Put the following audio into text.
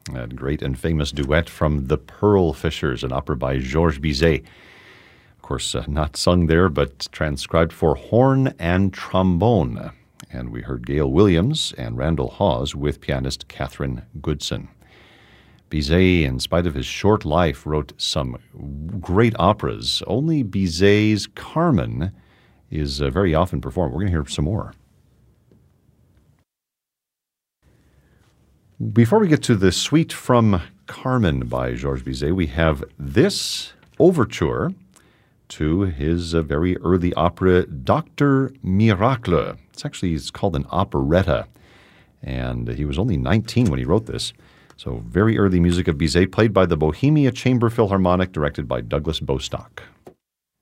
That great and famous duet from The Pearl Fishers, an opera by Georges Bizet. Of course, not sung there, but transcribed for horn and trombone. And we heard Gail Williams and Randall Hawes with pianist Catherine Goodson. Bizet, in spite of his short life, wrote some great operas. Only Bizet's Carmen is very often performed. We're going to hear some more. Before we get to the suite from Carmen by Georges Bizet, we have this overture to his very early opera, Doctor Miracle. It's called an operetta, and he was only 19 when he wrote this. So very early music of Bizet, played by the Bohemia Chamber Philharmonic, directed by Douglas Bostock.